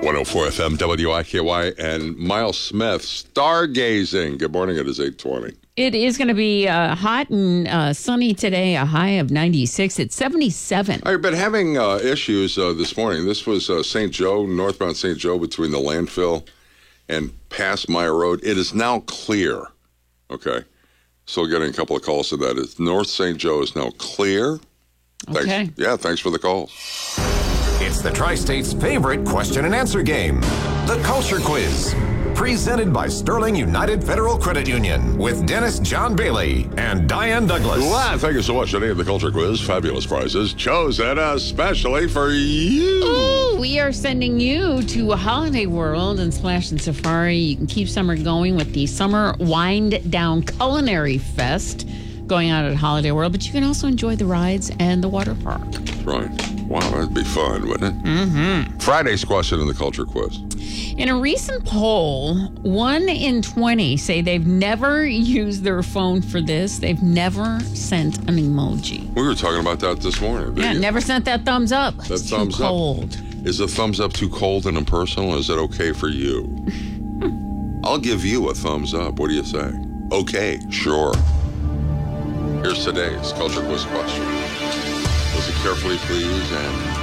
104 FM WIKY and Miles Smith, stargazing. Good morning. It is 8:20. It is going to be hot and sunny today, a high of 96. It's 77. I've been having issues this morning. This was St. Joe, northbound St. Joe between the landfill and past Meyer Road. It is now clear. Okay. Still getting a couple of calls to that. It's North St. Joe is now clear. Thanks. Okay. Yeah, thanks for the call. It's the Tri-State's favorite question and answer game, the Culture Quiz. Presented by Sterling United Federal Credit Union with Dennis John Bailey and Diane Douglas. Well, thank you so much. Today of the Culture Quiz, fabulous prizes chosen especially for you. Ooh, we are sending you to Holiday World and Splash and Safari. You can keep summer going with the Summer Wind Down Culinary Fest going on at Holiday World, but you can also enjoy the rides and the water park. That's right. Wow, that'd be fun, wouldn't it? Mm-hmm. Friday's question in the Culture Quiz. In a recent poll, 1 in 20 say they've never used their phone for this. They've never sent an emoji. We were talking about that this morning. Yeah, never sent that thumbs up. That It's thumbs too cold. up. Is a thumbs up too cold and impersonal? Is it okay for you? I'll give you a thumbs up. What do you say? Okay, sure. Here's today's Culture Quiz question. Listen carefully, please. And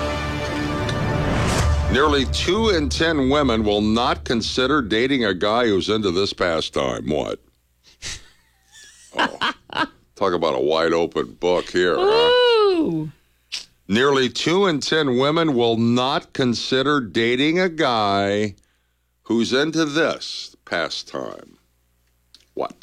nearly 2 in 10 women will not consider dating a guy who's into this pastime. What? Oh, talk about a wide open book here. Ooh. Huh? Nearly 2 in 10 women will not consider dating a guy who's into this pastime. What?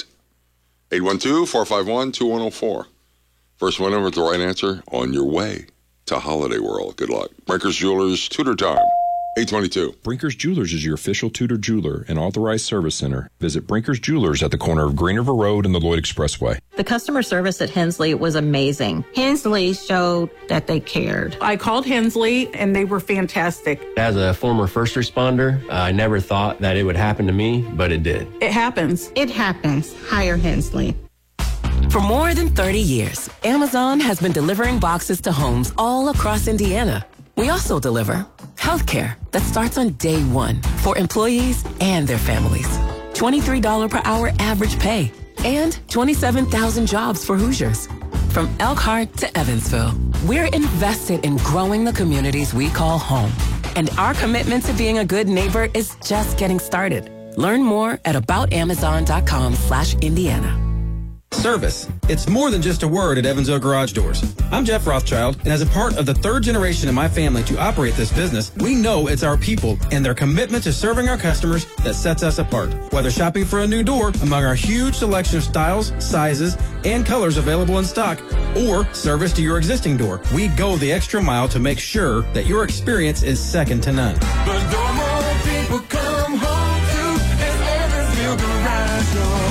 812-451-2104. First one over with the right answer on your way to Holiday World. Good luck. Brinker's Jewelers, Tudor Time. 822. Brinker's Jewelers is your official Tudor jeweler and authorized service center. Visit Brinker's Jewelers at the corner of Green River Road and the Lloyd Expressway. The customer service at Hensley was amazing. Hensley showed that they cared. I called Hensley and they were fantastic. As a former first responder, I never thought that it would happen to me, but it did. It happens. It happens. Hire Hensley. For more than 30 years, Amazon has been delivering boxes to homes all across Indiana. We also deliver healthcare that starts on day one for employees and their families. $23 per hour average pay and 27,000 jobs for Hoosiers. From Elkhart to Evansville, we're invested in growing the communities we call home. And our commitment to being a good neighbor is just getting started. Learn more at aboutamazon.com/Indiana. Service. It's more than just a word at Evansville Garage Doors. I'm Jeff Rothschild, and as a part of the third generation in my family to operate this business, we know it's our people and their commitment to serving our customers that sets us apart. Whether shopping for a new door among our huge selection of styles, sizes, and colors available in stock, or service to your existing door, we go the extra mile to make sure that your experience is second to none. The door more people come home to is Evansville Garage Doors.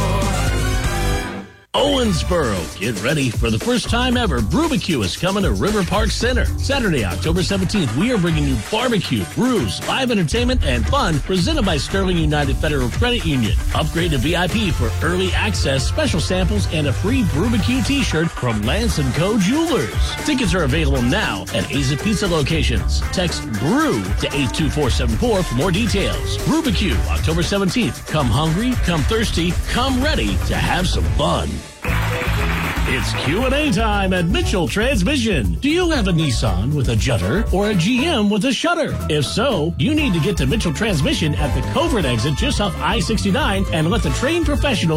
Owensboro, get ready for the first time ever. Brubecue is coming to River Park Center. Saturday, October 17th, we are bringing you barbecue, brews, live entertainment, and fun presented by Sterling United Federal Credit Union. Upgrade to VIP for early access, special samples, and a free Brubecue t-shirt from Lance & Co. Jewelers. Tickets are available now at Aza Pizza locations. Text BREW to 82474 for more details. Brubecue, October 17th. Come hungry, come thirsty, come ready to have some fun. It's Q&A time at Mitchell Transmission. Do you have a Nissan with a judder or a GM with a shutter? If so, you need to get to Mitchell Transmission at the Covert exit just off I-69 and let the trained professional